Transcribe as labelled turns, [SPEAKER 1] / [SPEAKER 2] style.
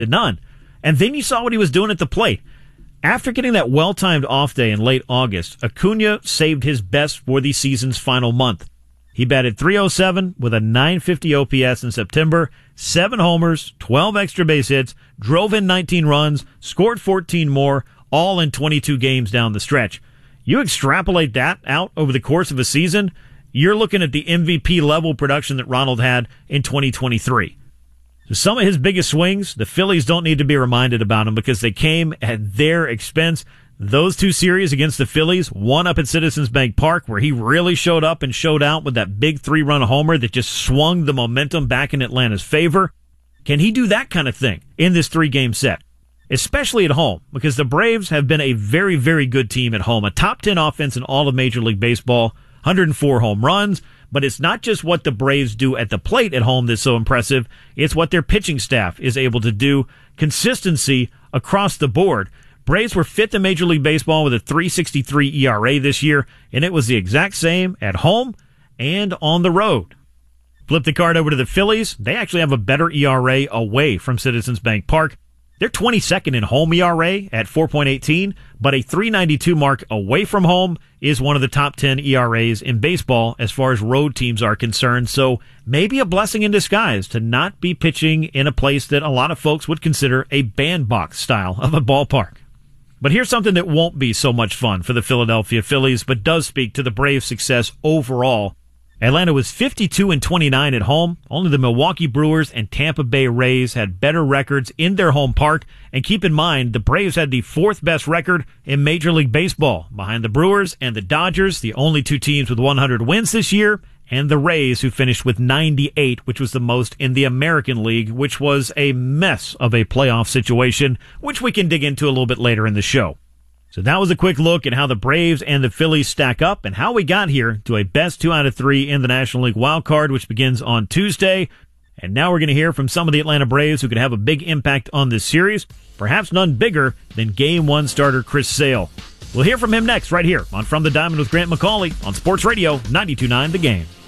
[SPEAKER 1] None. And then you saw what he was doing at the plate. After getting that well-timed off day in late August, Acuna saved his best for the season's final month. He batted .307 with a .950 OPS in September, 7 homers, 12 extra base hits, drove in 19 runs, scored 14 more, all in 22 games down the stretch. You extrapolate that out over the course of a season, you're looking at the MVP level production that Ronald had in 2023. So some of his biggest swings, the Phillies don't need to be reminded about them because they came at their expense. Those 2 series against the Phillies, one up at Citizens Bank Park where he really showed up and showed out with that big 3-run homer that just swung the momentum back in Atlanta's favor. Can he do that kind of thing in this 3-game set? Especially at home, because the Braves have been a very, very good team at home. A top 10 offense in all of Major League Baseball, 104 home runs. But it's not just what the Braves do at the plate at home that's so impressive. It's what their pitching staff is able to do. Consistency across the board. Braves were 5th in Major League Baseball with a .363 ERA this year, and it was the exact same at home and on the road. Flip the card over to the Phillies. They actually have a better ERA away from Citizens Bank Park. They're 22nd in home ERA at 4.18, but a .392 mark away from home is one of the top 10 ERAs in baseball as far as road teams are concerned. So maybe a blessing in disguise to not be pitching in a place that a lot of folks would consider a bandbox style of a ballpark. But here's something that won't be so much fun for the Philadelphia Phillies, but does speak to the Braves' success overall. Atlanta was 52-29 at home. Only the Milwaukee Brewers and Tampa Bay Rays had better records in their home park. And keep in mind, the Braves had the 4th best record in Major League Baseball, behind the Brewers and the Dodgers, the only 2 teams with 100 wins this year, and the Rays, who finished with 98, which was the most in the American League, which was a mess of a playoff situation, which we can dig into a little bit later in the show. So that was a quick look at how the Braves and the Phillies stack up and how we got here to a best 2 out of 3 in the National League wild card, which begins on Tuesday. And now we're going to hear from some of the Atlanta Braves who could have a big impact on this series, perhaps none bigger than Game 1 starter Chris Sale. We'll hear from him next right here on From the Diamond with Grant McCauley on Sports Radio 92.9 The Game.